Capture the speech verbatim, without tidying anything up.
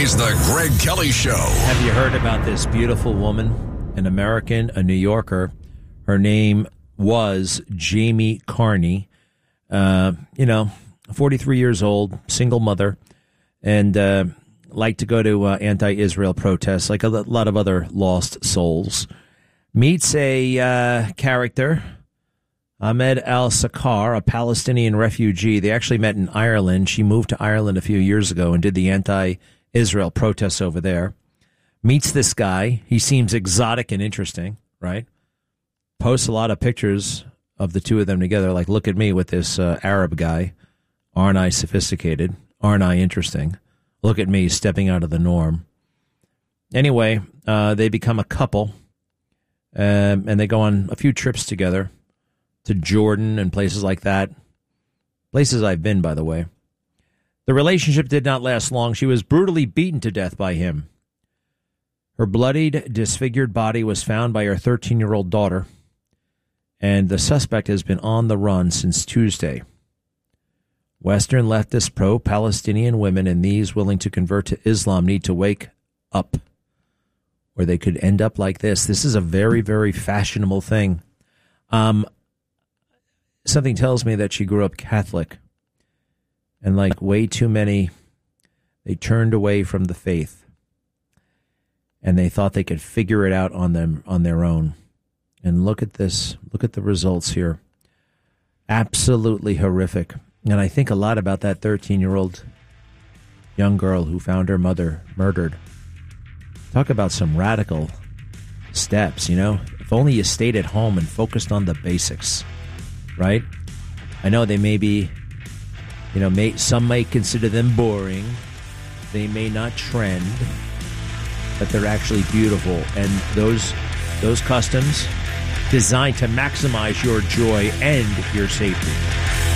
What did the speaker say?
is the Greg Kelly Show. Have you heard about this beautiful woman, an American, a New Yorker? Her name was Jamie Carney. Uh, you know, forty-three years old, single mother, and uh, liked to go to uh, anti-Israel protests like a lot of other lost souls. Meets a uh, character, Ahmed al-Sakar, a Palestinian refugee. They actually met in Ireland. She moved to Ireland a few years ago and did the anti-Israel protests over there. Meets this guy. He seems exotic and interesting, right? Posts a lot of pictures of the two of them together, like, look at me with this uh, Arab guy. Aren't I sophisticated? Aren't I interesting? Look at me stepping out of the norm. Anyway, uh, they become a couple, um, and they go on a few trips together to Jordan and places like that. Places I've been, by the way. The relationship did not last long. She was brutally beaten to death by him. Her bloodied, disfigured body was found by her thirteen-year-old daughter, and the suspect has been on the run since Tuesday. Western leftist pro-Palestinian women and these willing to convert to Islam need to wake up, or they could end up like this. This is a very, very fashionable thing. Um, something tells me that she grew up Catholic, and like way too many, they turned away from the faith, and they thought they could figure it out on them on their own. And look at this. Look at the results here. Absolutely horrific. And I think a lot about that thirteen-year-old young girl who found her mother murdered. Talk about some radical steps, you know? If only you stayed at home and focused on the basics, right? I know they may be, you know, may, some might consider them boring. They may not trend, but they're actually beautiful. And those those customs designed to maximize your joy and your safety.